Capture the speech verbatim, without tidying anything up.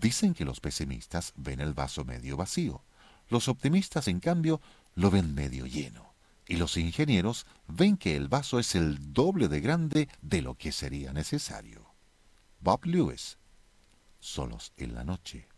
Dicen que los pesimistas ven el vaso medio vacío. Los optimistas, en cambio, lo ven medio lleno. Y los ingenieros ven que el vaso es el doble de grande de lo que sería necesario. Bob Lewis, Solos en la noche.